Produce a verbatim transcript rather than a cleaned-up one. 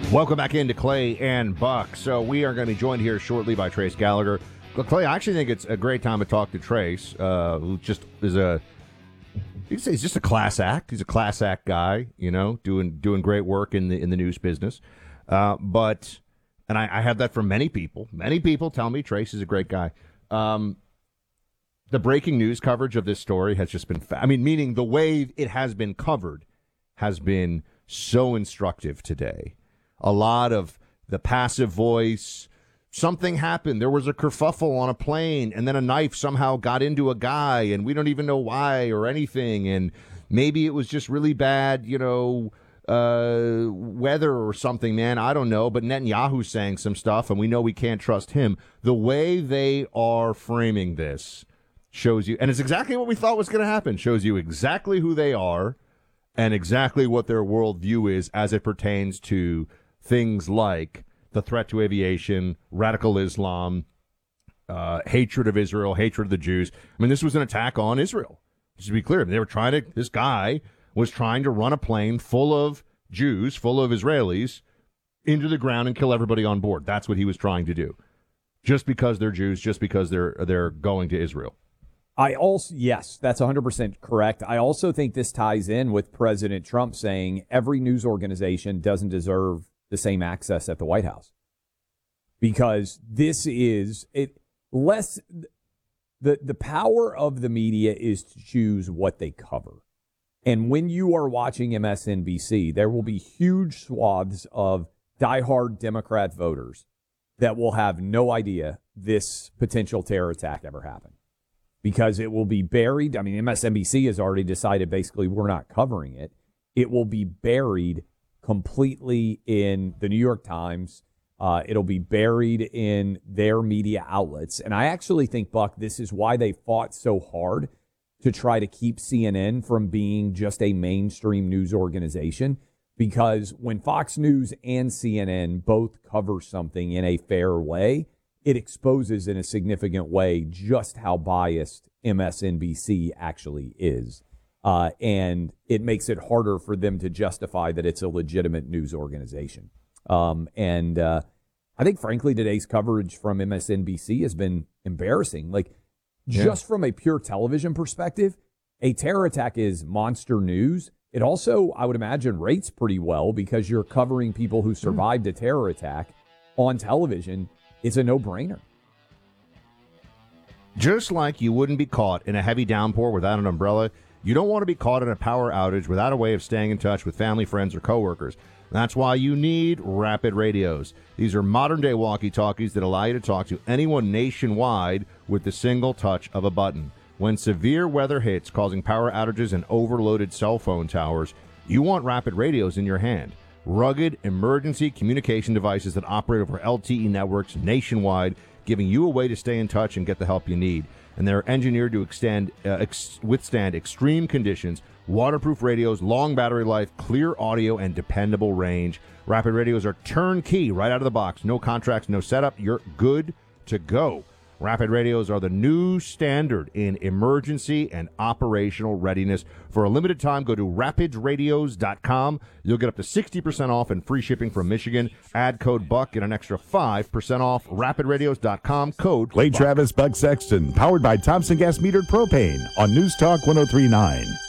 Welcome back into Clay and Buck. So we are going to be joined here shortly by Trace Gallagher. Well, Clay, I actually think it's a great time to talk to Trace, uh, who just is a you could say he's just a class act. He's a class act guy, you know, doing doing great work in the in the news business. Uh, but and I, I have that from many people. Many people tell me Trace is a great guy. Um, the breaking news coverage of this story has just been, fa- I mean, meaning the way it has been covered has been so instructive today. A lot of the passive voice. Something happened. There was a kerfuffle on a plane, and then a knife somehow got into a guy, and we don't even know why or anything. And maybe it was just really bad, you know, uh, weather or something, man. I don't know. But Netanyahu's saying some stuff, and we know we can't trust him. The way they are framing this shows you, and it's exactly what we thought was going to happen, shows you exactly who they are and exactly what their worldview is as it pertains to things like the threat to aviation, radical Islam, uh, hatred of Israel, hatred of the Jews. I mean, this was an attack on Israel. Just to be clear, they were trying to, this guy was trying to run a plane full of Jews, full of Israelis, into the ground and kill everybody on board. That's what he was trying to do. Just because they're Jews, just because they're they're going to Israel. I also, yes, that's one hundred percent correct. I also think this ties in with President Trump saying every news organization doesn't deserve the same access at the White House, because this is it less the the power of the media is to choose what they cover. And when you are watching M S N B C, there will be huge swaths of diehard Democrat voters that will have no idea this potential terror attack ever happened, because it will be buried. I mean, M S N B C has already decided basically we're not covering it. It will be buried completely in the New York Times. Uh, it'll be buried in their media outlets. And I actually think, Buck, this is why they fought so hard to try to keep C N N from being just a mainstream news organization. Because when Fox News and C N N both cover something in a fair way, it exposes in a significant way just how biased M S N B C actually is. Uh, and it makes it harder for them to justify that it's a legitimate news organization. Um, and uh, I think, frankly, today's coverage from M S N B C has been embarrassing. Like, yeah. Just from a pure television perspective, a terror attack is monster news. It also, I would imagine, rates pretty well because you're covering people who survived mm. a terror attack on television. It's a no-brainer. Just like you wouldn't be caught in a heavy downpour without an umbrella, you don't want to be caught in a power outage without a way of staying in touch with family, friends, or coworkers. That's why you need Rapid Radios. These are modern-day walkie-talkies that allow you to talk to anyone nationwide with the single touch of a button. When severe weather hits, causing power outages and overloaded cell phone towers, you want Rapid Radios in your hand. Rugged emergency communication devices that operate over L T E networks nationwide, giving you a way to stay in touch and get the help you need. And they're engineered to extend, uh, ex- withstand extreme conditions, waterproof radios, long battery life, clear audio, and dependable range. Rapid Radios are turnkey right out of the box. No contracts, no setup. You're good to go. Rapid Radios are the new standard in emergency and operational readiness. For a limited time, go to rapid radios dot com. You'll get up to sixty percent off and free shipping from Michigan. Add code BUCK and an extra five percent off. rapid radios dot com, code Clay BUCK. Travis, Buck Sexton, powered by Thompson Gas Metered Propane on News Talk one oh three point nine.